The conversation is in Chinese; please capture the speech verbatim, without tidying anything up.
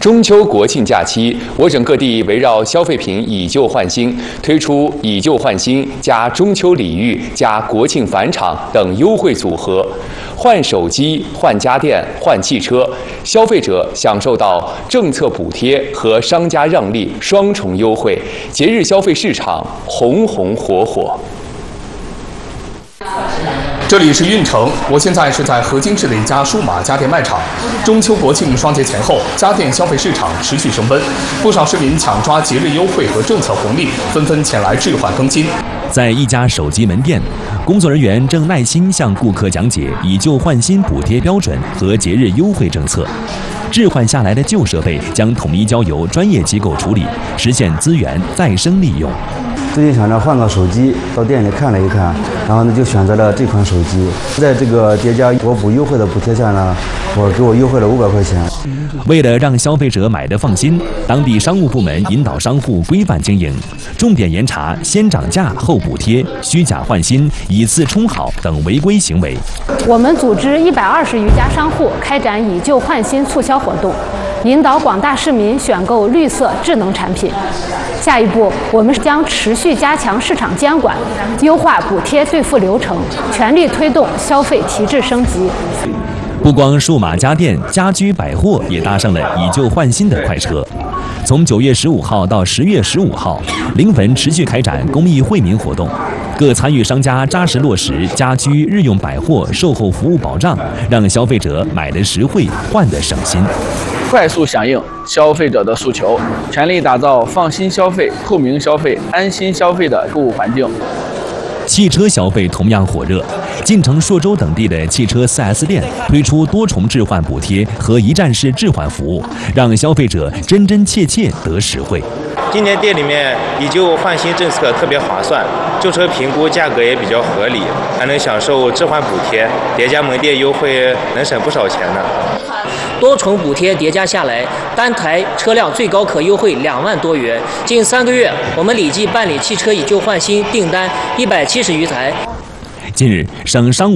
中秋国庆假期，我省各地围绕消费品以旧换新，推出以旧换新加中秋礼遇加国庆返场等优惠组合，换手机、换家电、换汽车，消费者享受到政策补贴和商家让利双重优惠，节日消费市场红红火火。 这里是运城，我现在是在河津市的一家数码家电卖场。中秋国庆双节前后，家电消费市场持续升温，不少市民抢抓节日优惠和政策红利，纷纷前来置换更新。 在一家手机门店，工作人员正耐心向顾客讲解以旧换新补贴标准和节日优惠政策。置换下来的旧设备将统一交由专业机构处理，实现资源再生利用。 最近想着换个手机，到店里看了一看，然后呢就选择了这款手机。在这个叠加我补优惠的补贴下呢，我给我优惠了五百块钱。 为了让消费者买得放心，当地商务部门引导商户规范经营，重点严查先涨价后补贴、虚假换新、以次充好等违规行为。 我们组织一百二十余家商户开展以旧换新促销活动，引导广大市民选购绿色智能产品。下一步，我们将持续加强市场监管，优化补贴兑付流程，全力推动消费提质升级。 不光数码家电、家居百货也搭上了以旧换新的快车。从九月十五号到十月十五号，临汾持续开展公益惠民活动，各参与商家扎实落实家居日用百货售后服务保障，让消费者买得实惠，换得省心。 快速响应消费者的诉求，全力打造放心消费、透明消费、安心消费的购物环境。 汽车消费同样火热，晋城、朔州等地的汽车 四 S 店推出多重置换补贴和一站式置换服务，让消费者真真切切得实惠。 今年店里面以旧换新政策特别划算，旧车评估价格也比较合理，还能享受置换补贴，叠加门店优惠能省不少钱呢。 多重补贴叠加下来，单台车辆最高可优惠两万多元。近三个月，我们累计办理汽车以旧换新订单一百七十余台。 近日，省商务